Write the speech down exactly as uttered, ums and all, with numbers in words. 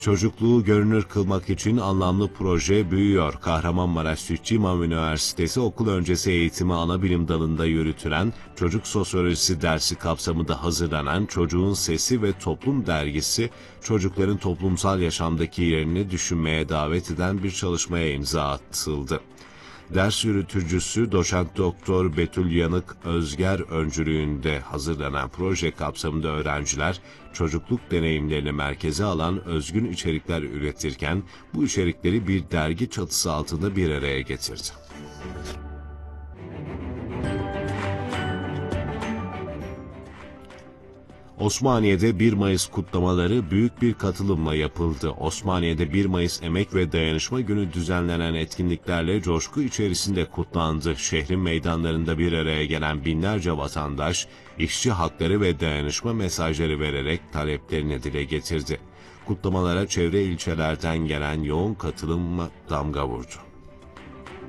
Çocukluğu görünür kılmak için anlamlı proje büyüyor. Kahramanmaraş Sütçü İmam Üniversitesi okul öncesi eğitimi anabilim dalında yürütülen, çocuk sosyolojisi dersi kapsamında hazırlanan Çocuğun Sesi ve Toplum dergisi, çocukların toplumsal yaşamdaki yerini düşünmeye davet eden bir çalışmaya imza atıldı. Ders yürütücüsü Doçent Doktor Betül Yanık Özger öncülüğünde hazırlanan proje kapsamında öğrenciler çocukluk deneyimlerini merkeze alan özgün içerikler üretirken bu içerikleri bir dergi çatısı altında bir araya getirdi. Osmaniye'de bir Mayıs kutlamaları büyük bir katılımla yapıldı. Osmaniye'de bir Mayıs Emek ve Dayanışma Günü düzenlenen etkinliklerle coşku içerisinde kutlandı. Şehrin meydanlarında bir araya gelen binlerce vatandaş, işçi hakları ve dayanışma mesajları vererek taleplerini dile getirdi. Kutlamalara çevre ilçelerden gelen yoğun katılımla damga vurdu.